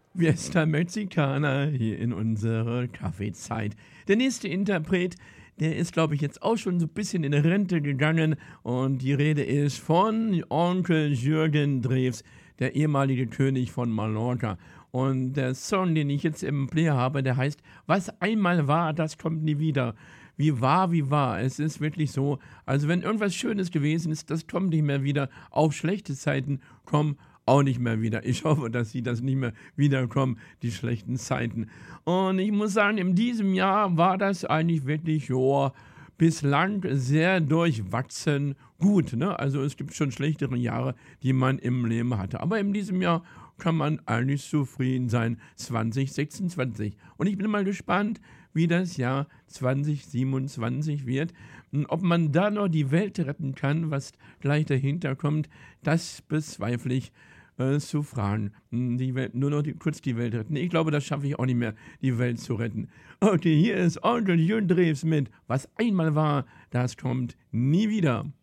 Fiesta Mexicana hier in unserer Kaffeezeit. Der nächste Interpret, der ist, glaube ich, jetzt auch schon so ein bisschen in Rente gegangen. Und die Rede ist von Onkel Jürgen Drews, der ehemalige König von Mallorca. Und der Song, den ich jetzt im Player habe, der heißt Was einmal war, das kommt nie wieder. Wie war, wie war. Es ist wirklich so, also wenn irgendwas Schönes gewesen ist, das kommt nicht mehr wieder. Auch schlechte Zeiten kommen auch nicht mehr wieder. Ich hoffe, dass sie das nicht mehr wiederkommen, die schlechten Zeiten. Und ich muss sagen, in diesem Jahr war das eigentlich wirklich, joa, bislang sehr durchwachsen gut. Ne? Also es gibt schon schlechtere Jahre, die man im Leben hatte. Aber in diesem Jahr kann man eigentlich zufrieden sein, 2026. Und ich bin mal gespannt, wie das Jahr 2027 wird. Und ob man da noch die Welt retten kann, was gleich dahinter kommt, das bezweifle ich zu fragen. Die Welt, nur noch kurz die Welt retten. Ich glaube, das schaffe ich auch nicht mehr, die Welt zu retten. Okay, hier ist Onkel Jürgen Drews mit Was einmal war, das kommt nie wieder.